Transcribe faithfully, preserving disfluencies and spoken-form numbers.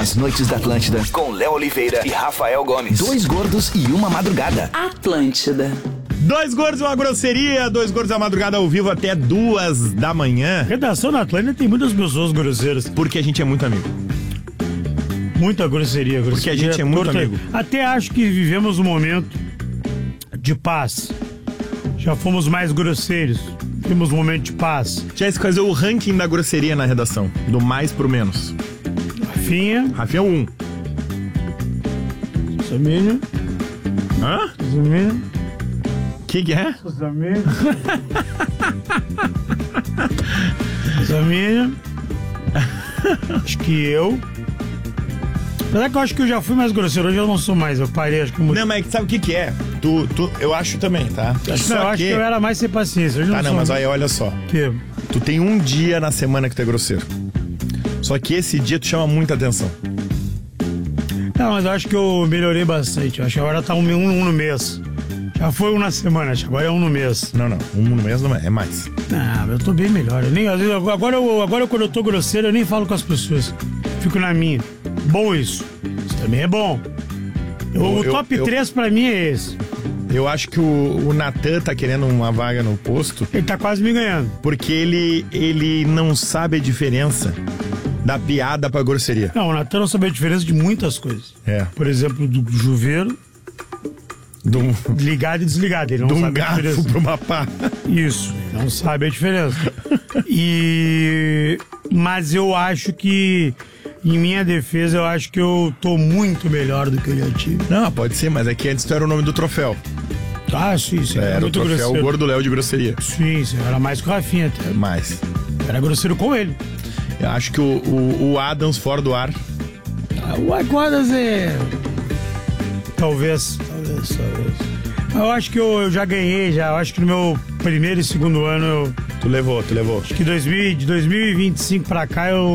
As Noites da Atlântida, com Léo Oliveira e Rafael Gomes. Dois gordos e uma madrugada. Atlântida. Dois gordos e uma grosseria, dois gordos da madrugada ao vivo até duas da manhã. Redação na Atlântida tem muitas pessoas grosseiras. Porque a gente é muito amigo. Muita grosseria, grosseria. Porque a gente é muito torta. amigo. Até acho que vivemos um momento de paz. Já fomos mais grosseiros. Temos um momento de paz. Já se fazer o ranking da grosseria na redação, do mais pro menos. Rafinha. Rafinha um. Samir. Hã? Samir. Que que é? Samir. Samir. Acho que eu. Apesar que eu acho que eu já fui mais grosseiro, hoje eu não sou mais, eu parei, acho que muito. Não, mas sabe o que que é? Tu, tu, eu acho também, tá? Não, Só eu acho que eu era mais sem paciência. Hoje Tá, não, sou mas mais. aí olha só. Que? Tu tem um dia na semana que tu é grosseiro. Só que esse dia tu chama muita atenção. Não, mas eu acho que eu melhorei bastante. Eu acho que agora tá um, um, um no mês. Já foi um na semana, acho que agora é um no mês. Não, não. Um no mês não é, é mais. Ah, eu tô bem melhor. Eu nem, às vezes, agora, eu, agora quando eu tô grosseiro, eu nem falo com as pessoas. Fico na minha. Bom isso. Isso também é bom. Eu, o eu, top eu, três pra mim é esse. Eu acho que o, o Natan tá querendo uma vaga no posto. Ele tá quase me ganhando. Porque ele, ele não sabe a diferença da piada pra grosseria. Não, o Natan não sabe a diferença de muitas coisas. É. Por exemplo, do chuveiro. Do, ligado e desligado. Ele não de um sabe a garfo diferença. pra uma pá. Isso, ele não sabe a diferença. E... Mas eu acho que, em minha defesa, eu acho que eu tô muito melhor do que eu já tive. Não, pode ser, mas é que antes tu era o nome do troféu. Ah, sim, sim. É, era o muito troféu grosseiro. Gordo Léo de grosseria. Sim, sim. Era mais que o Rafinha até. Mais. Era grosseiro com ele. Eu acho que o, o, o Adams fora do ar. Ah, o Aguadas é... Talvez, talvez, talvez. Eu acho que eu, eu já ganhei, já. Eu acho que no meu primeiro e segundo ano, eu... Tu levou, tu levou. Acho que dois mil, de dois mil e vinte e cinco pra cá, eu